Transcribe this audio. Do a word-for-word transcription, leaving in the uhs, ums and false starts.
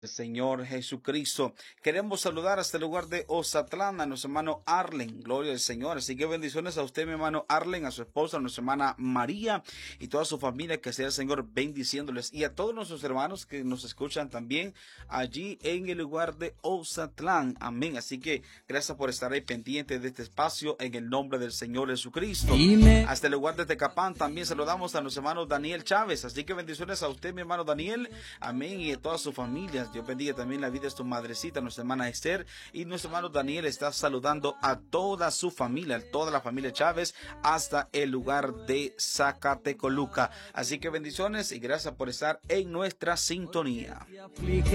Señor Jesucristo. Queremos saludar a este lugar de Ozatlán a nuestro hermano Arlen, gloria al Señor. Así que bendiciones a usted, mi hermano Arlen, a su esposa, a nuestra hermana María y toda su familia, que sea el Señor bendiciéndoles, y a todos nuestros hermanos que nos escuchan también allí en el lugar de Ozatlán. Amén. Así que gracias por estar ahí pendiente de este espacio en el nombre del Señor Jesucristo. Dime. Hasta el lugar de Tecapán también saludamos a nuestro hermano Daniel Chávez. Así que bendiciones a usted, mi hermano Daniel. Amén. Y a toda su familia. Dios bendiga también la vida de tu madrecita, nuestra hermana Esther, y nuestro hermano Daniel está saludando a toda su familia, a toda la familia Chávez, hasta el lugar de Zacatecoluca. Así que bendiciones y gracias por estar en nuestra sintonía.